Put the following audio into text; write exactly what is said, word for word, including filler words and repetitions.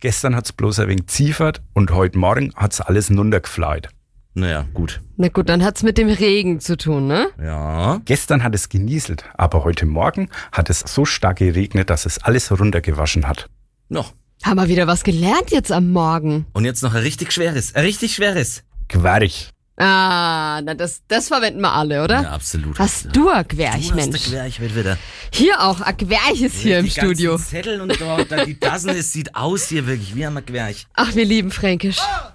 Gestern hat's bloß ein wenig ziefert und heute Morgen hat's alles runtergefleit. Naja, gut. Na gut, dann hat's mit dem Regen zu tun, ne? Ja. Gestern hat es genieselt, aber heute Morgen hat es so stark geregnet, dass es alles runtergewaschen hat. Noch. Haben wir wieder was gelernt jetzt am Morgen. Und jetzt noch ein richtig schweres. Ein richtig schweres. Gwerch. Ah, na das, das verwenden wir alle, oder? Ja, absolut. Hast du ein Gwerch, du Mensch? hast ein Gwerch heute wieder. Hier auch, ein Gwerch ist hier im die Studio. ganzen Zettel und da, da die Tassen, es sieht aus hier wirklich wie ein Gwerch. Ach, wir lieben Fränkisch.